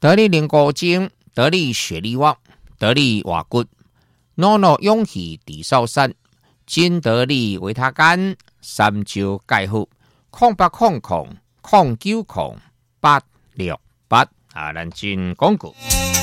得力灵骨精，得力雪力旺，得力瓦骨，诺诺勇气地少山，金得力维他干，三招钙好，0800090868啊，咱进广告。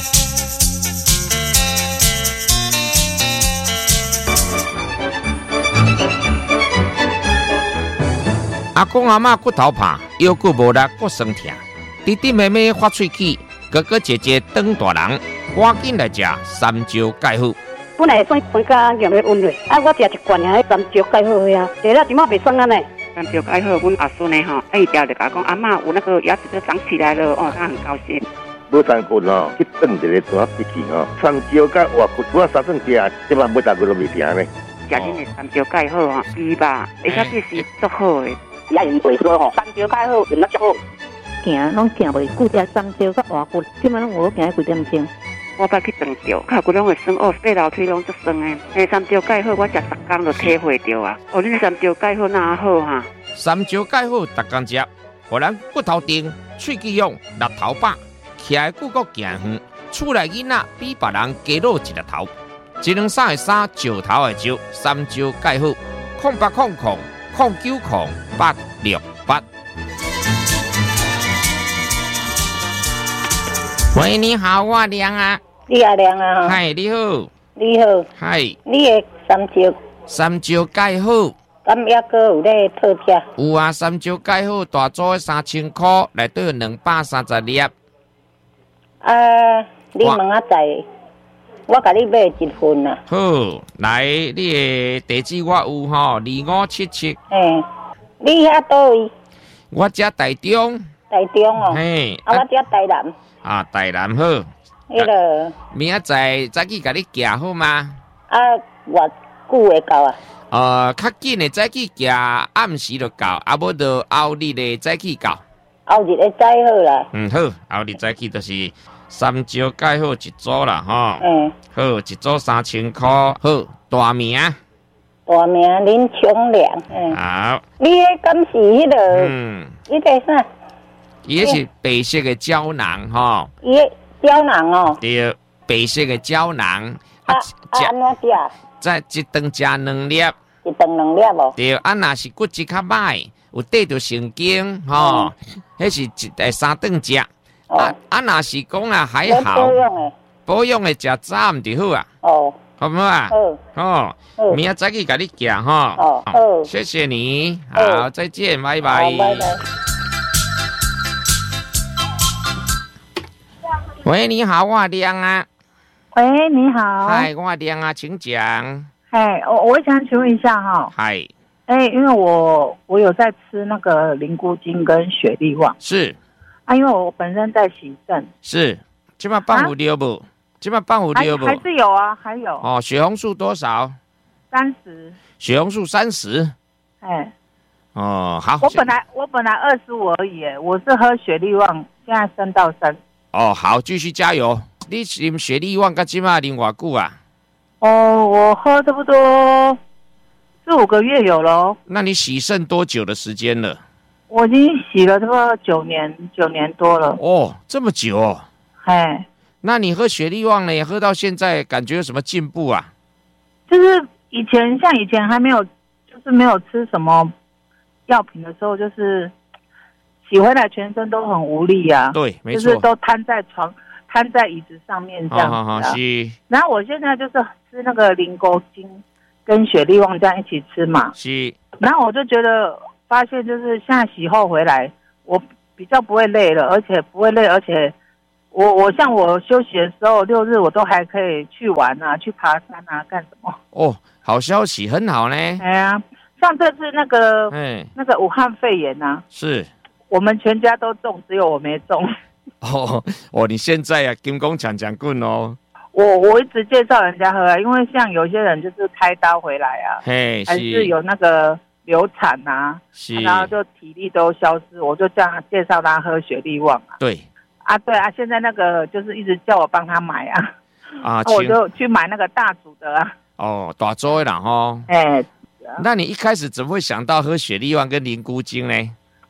阿公阿嬷骨头怕，腰骨无力，骨酸痛，弟弟妹妹发喙齿，哥哥姐姐长大人，赶紧来吃三招钙好。 本来算分家验的温热，我食一罐遐三招钙好呀，食了怎么袂酸啊呢？ 三招钙好，阮阿孙呢吼，伊条就甲讲阿嬷有那个牙齿都长起来了哦，他很高兴。 无三棍吼，去炖一个大笔记吼，三招甲活骨，我三顿食，即摆每大棍都袂停呢。 食恁的三招钙好吼，猪吧，而且这是足好的。 也用袂说吼，三招钙好用得足好。 行拢行袂久，食三招甲活骨，即摆拢有行几点钟。 我捌去长照，脚骨拢会酸哦，爬楼梯拢足酸的。迄三招钙好，我食10天就体会到啊。哦，恁三招钙好哪好哈？ 三招钙好，逐工食，互咱骨头硬，喙齿勇，力头饱，徛的久阁行远，厝内囡仔比别人加老一粒头。一两三的三，石头的石，三招钙好，0800090868。喂，你好，我亮啊。 你阿亮啊？ 嗨，你好。 你好。 嗨。 你的三招钙好。 敢抑个有咧特价？ 有啊，三招钙好，大组的3000块，内底有230粒。 你问我知，我甲你买一份啊。 好，来，你的地址我有吼，2577。 你遐倒位？ 我遮台中。 台中哦。 嘿。 我遮台南。 啊，台南好。 迄个。 明仔早起甲你寄好吗？ 偌久会到啊？ 较紧的早起寄，暗时就到，无就后日的早起到。 后日的早好啦。 好，后日早起就是三招钙好一组啦，吼。好，一组3000块，好，大名。 大名林琼良。 好。 你迄敢是迄个？迄个啥？ 伊迄是白色的胶囊，吼。 伊胶囊哦。 对，白色的胶囊。 安怎食？ 再一顿食2粒。 一顿2粒哦。 对，若是骨质较歹，有缀着神经，吼，迄是3顿食。若是讲啊还好。保养的食早唔就好啊。好唔好啊？好。明仔早起甲你寄吼。好，谢谢你。好，再见，拜拜。 拜拜。 喂，你好，我亮啊。 喂，你好。 嗨，我亮啊，请讲。 我想请问一下哈。 嗨。 因为我有在吃那个灵菇精跟雪力旺。 是。 因为我本身在洗肾。 是。今麦放有了不？今麦放有了不？ 还是有啊，还有。 哦，血红素多少 ？30。 血红素30。哦，好。 我本来25而已，我是喝雪力旺，现在升到3。 哦，好，继续加油。你啉雪力旺到今麦啉偌久啊？ 我喝差不多4-5个月有了。 那你洗肾多久的时间了？ 我已经洗了差不多9年多了。 哦，这么久哦。那你喝雪力旺呢？喝到现在感觉有什么进步啊？ 就是以前还没有，就是没有吃什么药品的时候，就是洗回来全身都很无力啊。 对，没错， 就是都瘫在椅子上面这样子。 是。 然后我现在就是吃那个灵菇精跟雪力旺这样一起吃嘛。 是。 然后我就觉得发现，就是现在洗后回来，我比较不会累了，而且我像我休息的时候，6日我都还可以去玩啊，去爬山啊，干什么？ 哦，好消息，很好呢。 像这次那个武汉肺炎啊， 是我们全家都中，只有我没中。 你现在啊，金光强棍哦。 我一直介绍人家喝啊，因为像有些人就是开刀回来啊，还是有那个流产啊，然后就体力都消失，我就这样介绍他喝雪力旺啊。 对啊，现在那个就是一直叫我帮他买啊，我就去买那个大组的啊。 大组的啦吼。那你一开始怎么会想到喝雪力旺跟灵菇精呢？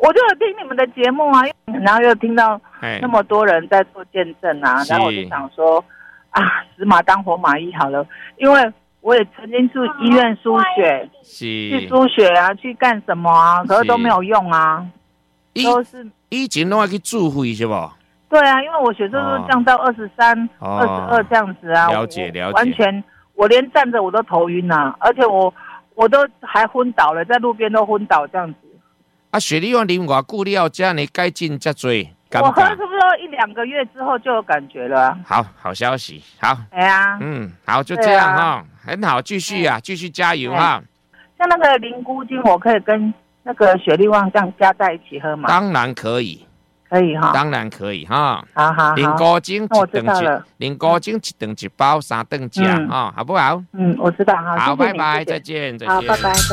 我就有听你们的节目啊，然后又听到那么多人在做见证啊，然后我就想说啊，死马当活马医好了，因为我也曾经去医院输血，去输血啊，去干什么啊，可是都没有用啊，都是以前都要去自费是不？ 对啊，因为我血色素降到23、22这样子啊， 了解， 完全我连站着我都头晕啊，而且我都还昏倒了，在路边都昏倒这样子。 啊，雪莉旺啉偌久了，这样你改进这多？ 我喝差不多1-2个月之后就有感觉了。 好消息，好。 哎呀， 好，就这样哈，很好，继续啊，继续加油哈。 像那个灵菇精，我可以跟那个雪莉旺这样加在一起喝吗？ 当然可以。 可以哈， 当然可以哈。 好， 灵菇精灵菇精1顿1包3顿吃哈，好不好？ 我知道哈。 好，拜拜，再见。 好，拜拜。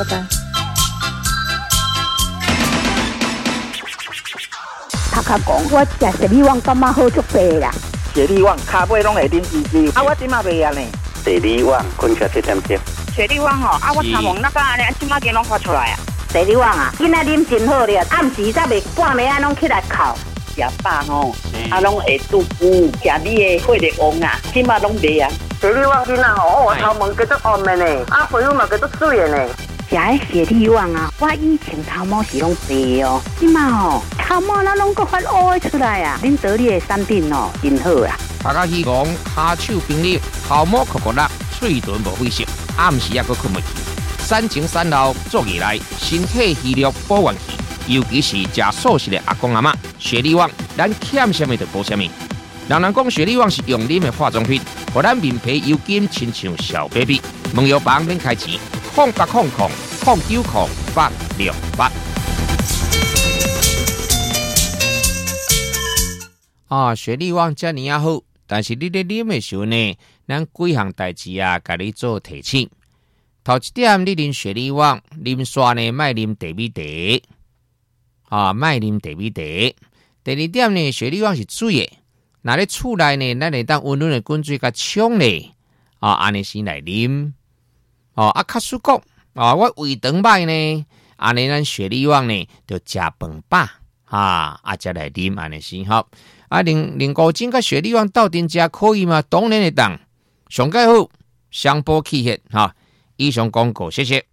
头壳讲，我食雪莉旺感觉好足白啦。 雪莉旺骹尾拢会啉滋滋，我即马袂啊呢。 雪莉旺困起7点钟。 雪莉旺我参问那个安尼，即马间拢发出来啊。 雪莉旺啊，囡仔啉真好咧，暗时才袂半暝拢起来哭。 食饱拢会肚腹，食你的血力旺啊，即马拢袂啊。 雪莉旺囡仔我头毛叫做红的呢，皮肤嘛叫做水的呢。 食迄雪莉旺啊，我以前头毛是拢白哦，即嘛头毛那拢个发乌的出来啊！恁得力的产品真好啊！ 大家希望骹手冰溜，头毛酷酷辣，嘴唇无灰色，暗时也阁困袂去。产前产后做起来，身体虚弱保元气，尤其是食素食的阿公阿嬷，雪莉旺咱欠什么就补什么。人讲雪莉旺是用啉的化妆品，互咱面皮油紧，亲像小 baby。问药房免开钱，0800090868。雪莉旺遮尼啊好，但是你咧啉的时候呢，咱几项代志啊，甲你做提醒。头一点，你啉雪莉旺，啉煞呢，莫啉茶米茶，莫啉茶米茶。第二点呢，雪莉旺是水的，那咧厝内呢，咱会当温润的滚水甲冲咧，安尼先来啉。卡叔讲，我胃肠歹呢，安尼咱雪莉旺呢，就食饭饱，才来啉安尼先好。灵菇精甲雪莉旺斗阵食可以吗？当然会当，上介好，双补气血以上广告，谢谢。